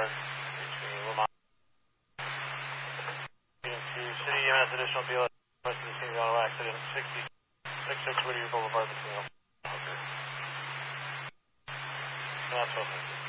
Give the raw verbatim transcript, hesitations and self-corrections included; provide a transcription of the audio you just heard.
Boulevard between Lamont to City E M S additional B L S west of the scene of the auto accident, sixty sixty-six Whittier Boulevard between Lamont. Okay. That's what